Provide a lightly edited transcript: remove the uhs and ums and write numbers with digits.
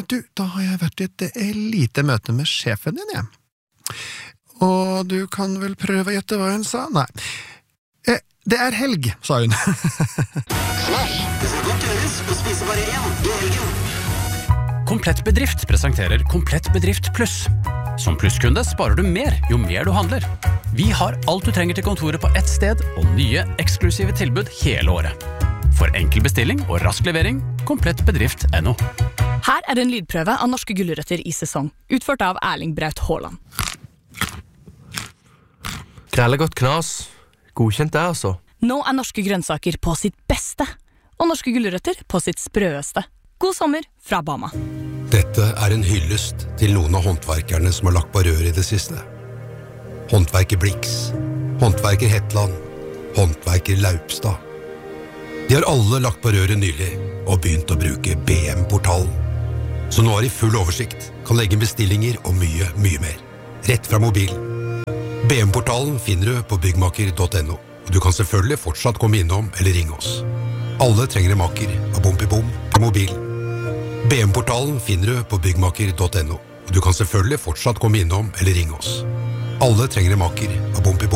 Du, da har jeg vært i et lite møte med sjefen din, jeg. Og du kan vel prøve å gjette hva hun sa? Nei. Det helg, sa hun. Smash! Det skal godt gjøres å spise bare én i helgen. Komplett Bedrift presenterer Komplett Bedrift Pluss. Som plusskunde sparer du mer jo mer du handler. Vi har alt du trenger til kontoret på ett sted, og nye, eksklusive tilbud hele året. For enkel bestilling og rask levering, komplettbedrift.no. Her en lydprøve av norske gulrøtter i sesong, utført av Erling Braut Haaland. Grellegodt knas. Godkjent det, altså. Nå norske grønnsaker på sitt beste, og norske gulrøtter på sitt sprøeste. God sommer fra Bama. Dette en hyllest til noen av håndverkerne som har lagt på rør i det siste. Håndverker Blix, håndverker Hetland, håndverker Laupstad. De har alle lagt på røret nylig og begynt å bruke BM-portalen. Så nå har de full oversikt, kan legge bestillinger og mye, mye mer. Rett fra mobilen. BM-portalen finner du på byggmaker.no, og du kan selvfølgelig fortsatt komme innom eller ringe oss. Alle trenger en maker av bom på mobil. BM-portalen finner du på byggmaker.no, og du kan selvfølgelig fortsatt komme innom eller ringe oss. Alle trenger en maker av bom